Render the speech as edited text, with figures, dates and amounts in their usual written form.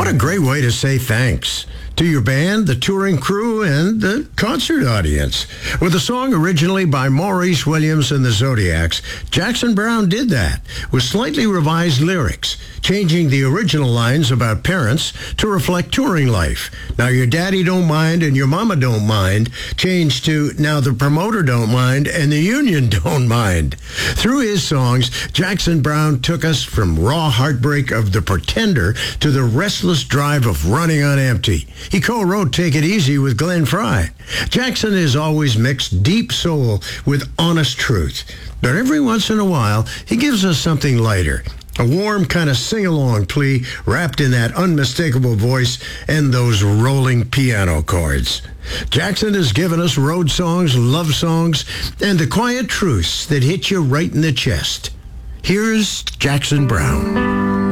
What a great way to say thanks to your band, the touring crew, and the concert audience. With a song originally by Maurice Williams and the Zodiacs, Jackson Browne did that with slightly revised lyrics, changing the original lines about parents to reflect touring life. Now your daddy don't mind and your mama don't mind changed to now the promoter don't mind and the union don't mind. Through his songs, Jackson Browne took us from raw heartbreak of The Pretender to the restless drive of Running on Empty. He co-wrote Take It Easy with Glenn Frey. Jackson has always mixed deep soul with honest truth. But every once in a while, he gives us something lighter. A warm kind of sing-along plea wrapped in that unmistakable voice and those rolling piano chords. Jackson has given us road songs, love songs, and the quiet truths that hit you right in the chest. Here's Jackson Browne.